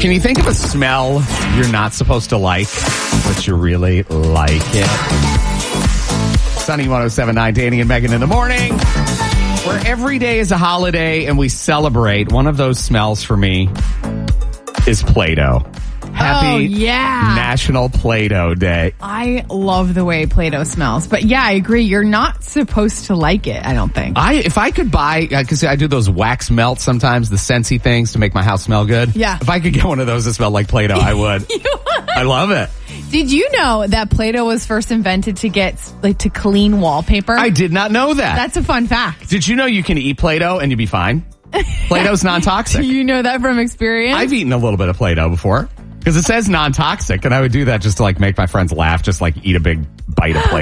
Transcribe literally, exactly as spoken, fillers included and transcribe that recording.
Can you think of a smell you're not supposed to like, but you really like it? Sunny one oh seven point nine, Danny and Megan in the morning. Where every day is a holiday and we celebrate. One of those smells for me is Play-Doh. Happy oh, yeah. National Play-Doh Day. I love the way Play-Doh smells. But yeah, I agree. You're not supposed to like it, I don't think. I If I could buy, because I do those wax melts sometimes, the Scentsy things to make my house smell good. Yeah. If I could get one of those that smelled like Play-Doh, I would. You would? I love it. Did you know that Play-Doh was first invented to get, like, to clean wallpaper? I did not know that. That's a fun fact. Did you know you can eat Play-Doh and you'd be fine? Play-Doh's non-toxic. Do you know that from experience? I've eaten a little bit of Play-Doh before because it says non-toxic, and I would do that just to like make my friends laugh, just like eat a big bite of Play-Doh.